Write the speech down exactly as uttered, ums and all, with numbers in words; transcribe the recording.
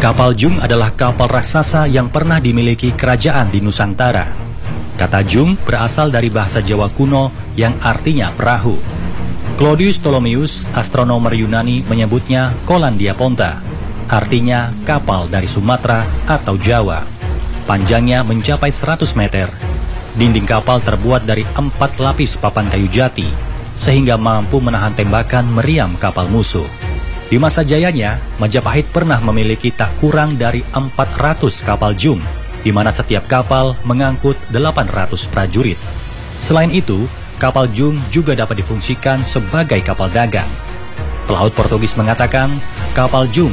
Kapal Jung adalah kapal raksasa yang pernah dimiliki kerajaan di Nusantara. Kata Jung berasal dari bahasa Jawa kuno yang artinya perahu. Claudius Ptolemeus, astronomer Yunani, menyebutnya Colandia Ponta, artinya kapal dari Sumatera atau Jawa. Panjangnya mencapai seratus meter. Dinding kapal terbuat dari empat lapis papan kayu jati, sehingga mampu menahan tembakan meriam kapal musuh. Di masa jayanya, Majapahit pernah memiliki tak kurang dari empat ratus kapal Jung, di mana setiap kapal mengangkut delapan ratus prajurit. Selain itu, kapal Jung juga dapat difungsikan sebagai kapal dagang. Pelaut Portugis mengatakan, kapal Jung